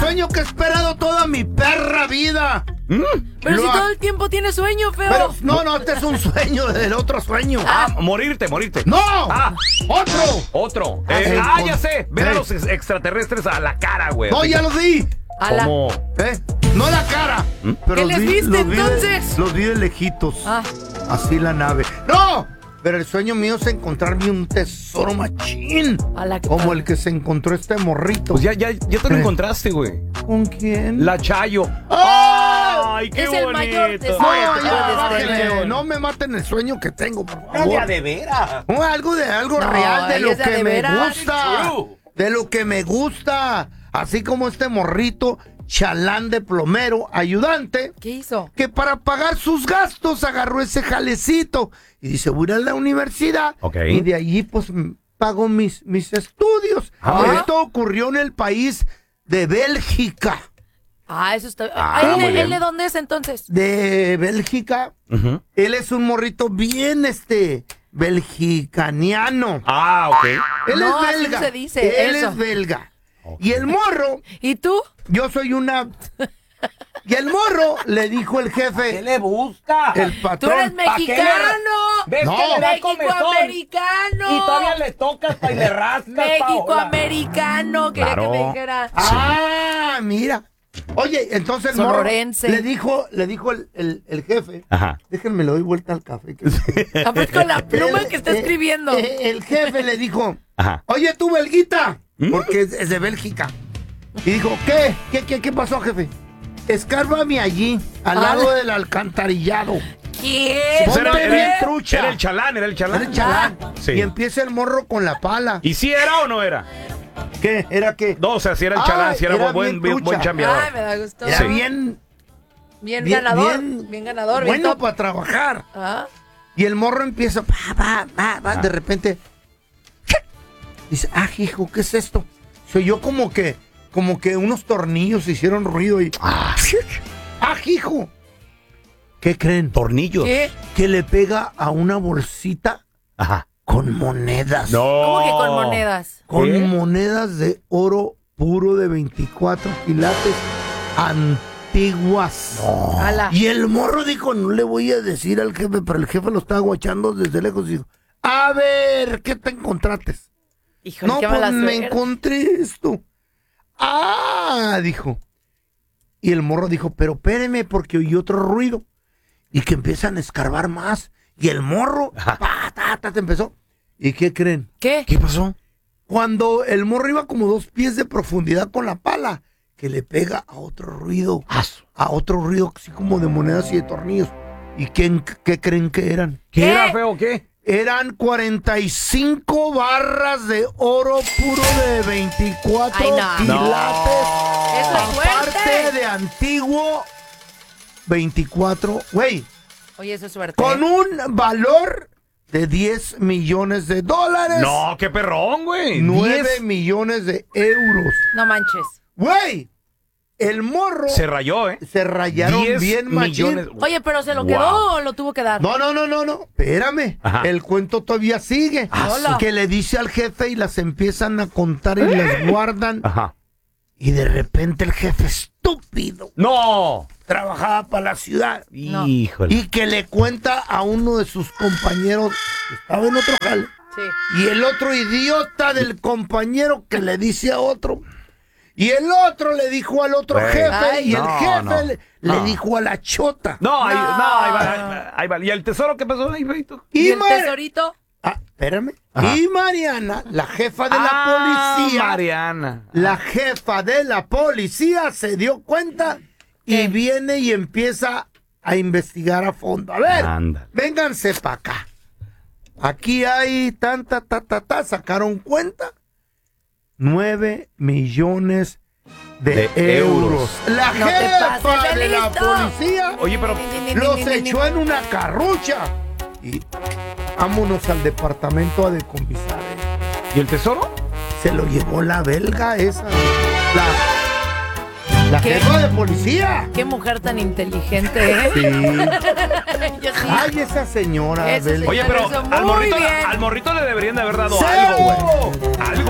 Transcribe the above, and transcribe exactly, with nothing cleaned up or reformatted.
sueño que he esperado toda mi perra vida. ¿Mm? Pero Lo si ha... todo el tiempo tienes sueño, feo. Pero, no, no, este es un sueño del otro sueño. Ah, morirte, morirte. ¡No! Ah, ¡Otro! otro. Ah, Eh, el ah, con- ya sé. Ver a Eh. los ex- extraterrestres a la cara, güey. No, Así ya que- los vi. A la- ¿Cómo? ¿Eh? No la cara. ¿Mm? Pero ¿Qué los les vi- viste, los vi de- entonces? los vi de lejitos. Ah. Así la nave. ¡No! Pero el sueño mío es encontrarme un tesoro machín. A la que Como padre. el que se encontró este morrito. Pues ya, ya, ya te lo Eh. encontraste, güey. ¿Con quién? La Chayo. ¡Ah! ¡Ay, qué Es el bonito! mayor tesoro. No, Ay, ya, qué bájenle. bonito. No me maten el sueño que tengo, por No, favor. de veras. No, algo de algo No, real de ella lo es de que de me veras. gusta. True. De lo que me gusta. Así como este morrito, chalán de plomero, ayudante, ¿Qué hizo? que para pagar sus gastos agarró ese jalecito y dice, voy a ir a la universidad Ok. y de allí pues m- pago mis, mis estudios. Ah. Esto ocurrió en el país de Bélgica. Ah, eso está... Ah, Ay, muy ¿él, bien. él de dónde es entonces? De Bélgica. Ujú. Él es un morrito bien, este, belgicaniano. Ah, ok. Él No, es así belga. se dice, Él eso. es belga. Y el morro, ¿Y tú? yo soy una... Y el morro le dijo el ¿Qué jefe, le busca? el ¡Tú patrón. eres ¿pa' qué le- mexicano! ¿Ves No. que le da comezón? ¡Mexicoamericano! Y todavía le tocas pa' y le rascas, Paola. ¡Mexicoamericano! Quería Claro. que me dijera. Ah, mira. Oye, entonces el morro Sonorense. le dijo, le dijo el, el- el jefe, Ajá. déjenme le doy vuelta al café. que- Ah, pues con la pluma El- que está eh, escribiendo. eh, el jefe le dijo, Ajá. oye tú, belguita, ¿Mm? porque es, es de Bélgica. Y dijo, ¿qué? ¿Qué, qué, qué pasó, jefe? Escárbame allí, al Ah. lado del alcantarillado. ¿Qué? Pues Ponte era, era- bien trucha. era el chalán, era el chalán. Era el chalán. Sí. Y empieza el morro con la pala. ¿Y si era o no era? ¿Qué? ¿Era qué? No, o sea, si era el chalán, Ay, si era, era buen, bien bien, trucha. buen chambeador. Ay, me da gusto. Era Sí. bien, Bien, bien, ganador. bien- Bien, ganador. Bien bueno top. para trabajar. Ah. Y el morro empieza, pa, pa, pa, pa, de repente, dice, ah, hijo, ¿qué es esto? Soy yo como que, como que unos tornillos hicieron ruido y, ah, hijo. ¿Qué creen? Tornillos. ¿Qué? Que le pega a una bolsita Ajá. con monedas. No. ¿Cómo que con monedas? Con ¿Qué? monedas de oro puro de veinticuatro quilates antiguas. Ala. Y el morro dijo, no le voy a decir al jefe, pero el jefe lo estaba guachando desde lejos y dijo, a ver, ¿qué te encontraste? Híjole, No, qué pues mala me suerte. encontré esto. Ah, dijo. Y el morro dijo, pero espéreme porque oí otro ruido. Y que empiezan a escarbar más. Y el morro, pa, ta, ta, te empezó. ¿Y qué creen? ¿Qué? ¿Qué pasó? Cuando el morro iba como dos pies de profundidad con la pala, que le pega a otro ruido, a otro ruido así como de monedas y de tornillos. ¿Y quién, qué creen que eran? ¿Qué, ¿Qué? era, feo? ¿Qué? Eran cuarenta y cinco barras de oro puro de veinticuatro Ay, no. quilates. Eso es Aparte suerte. de antiguo veinticuatro, güey, Oye, eso es suerte. con un valor de diez millones de dólares. No, qué perrón, güey. nueve Diez. millones de euros. No manches. Güey, el morro Se rayó, ¿eh? se rayaron Diez bien machín. millones. Oye, pero ¿se lo Wow. quedó o lo tuvo que dar? No, no, no, no, no. Espérame. Ajá. El cuento todavía sigue. Ah, Hola. Que le dice al jefe y las empiezan a contar y las guardan. Ajá. Y de repente el jefe estúpido ¡No! trabajaba para la ciudad. No. Híjole. Y que le cuenta a uno de sus compañeros que estaba en otro jale. Sí. Y el otro idiota del compañero que le dice a otro. Y el otro le dijo al otro Güey. jefe. Ay, y el no, jefe no. le, le No. dijo a la chota. No, ahí, No. no, ahí va, ahí va, ahí va. ¿Y el tesoro qué pasó ahí, feito? ¿Y, Y, el Mar- tesorito? Ah, espérame. Ajá. Y Mariana, la jefa de la Ah, policía. Mariana. La jefa de la policía se dio cuenta y ¿Qué? viene y empieza a investigar a fondo. A ver, Anda. vénganse para acá. Aquí hay tanta, ta, ta, ta. Sacaron cuenta. Nueve millones de, De euros. euros. La No te jefa pases de de la listo. policía Oye, pero los echó en una carrucha. Y vámonos al departamento a decomisar. ¿eh? ¿y el tesoro? Se lo llevó la belga esa. La, la ¿Qué? jefa de policía. Qué mujer tan inteligente, ¿eh? Sí. Yo sí. Ay, esa señora Esa belga. Oye, señora pero hizo al muy morrito, bien. al morrito le deberían de haber dado ¡Cero! algo, güey. Algo.